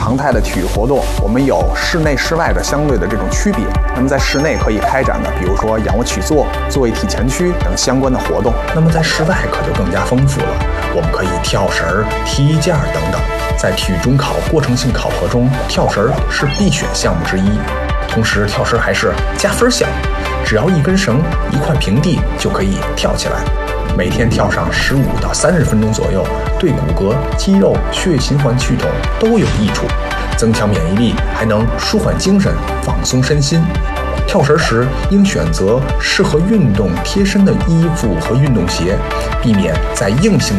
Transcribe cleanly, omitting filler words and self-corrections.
常态的体育活动，我们有室内室外的相对的这种区别。那么在室内可以开展的，比如说仰卧起坐、坐位体前屈等相关的活动。 那么在室外可就更加丰富了，我们可以跳绳、踢毽等等。在体育中考过程性考核中，跳绳是必选项目之一。同时，跳绳还是加分项目，只要一根绳、一块平地就可以跳起来。每天跳上15到30分钟左右，对骨骼、肌肉、血液循环系统都有益处，增强免疫力，还能舒缓精神、放松身心。跳绳时应选择适合运动贴身的衣服和运动鞋，避免在硬性